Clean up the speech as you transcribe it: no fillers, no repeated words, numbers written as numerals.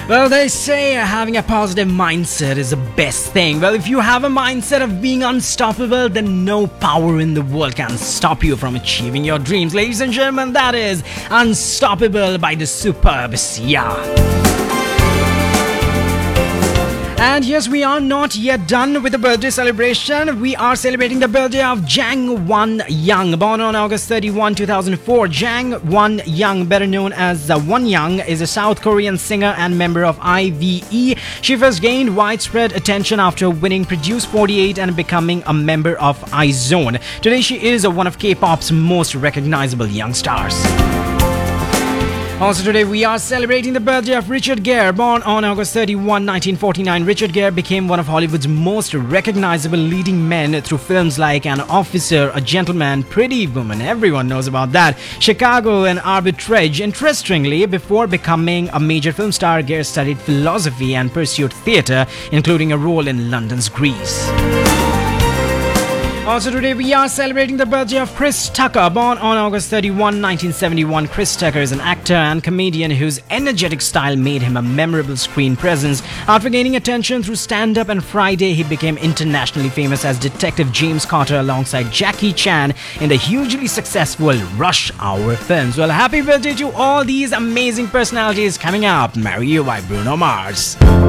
Well, they say having a positive mindset is the best thing. Well, if you have a mindset of being unstoppable, then no power in the world can stop you from achieving your dreams. Ladies and gentlemen, that is Unstoppable by the superb Sia. And yes, we are not yet done with the birthday celebration. We are celebrating the birthday of Jang Won-young. Born on August 31, 2004, Jang Won-young, better known as Won-young, is a South Korean singer and member of IVE. She first gained widespread attention after winning Produce 48 and becoming a member of IZONE. Today, she is one of K-pop's most recognizable young stars. Also today, we are celebrating the birthday of Richard Gere. Born on August 31, 1949, Richard Gere became one of Hollywood's most recognizable leading men through films like An Officer, A Gentleman, Pretty Woman, everyone knows about that, Chicago and Arbitrage. Interestingly, before becoming a major film star, Gere studied philosophy and pursued theatre, including a role in London's Grease. Also today, we are celebrating the birthday of Chris Tucker. Born on August 31, 1971, Chris Tucker is an actor and comedian whose energetic style made him a memorable screen presence. After gaining attention through stand-up and Friday, he became internationally famous as Detective James Carter alongside Jackie Chan in the hugely successful Rush Hour films. Well, happy birthday to all these amazing personalities. Coming up, Marry You by Bruno Mars.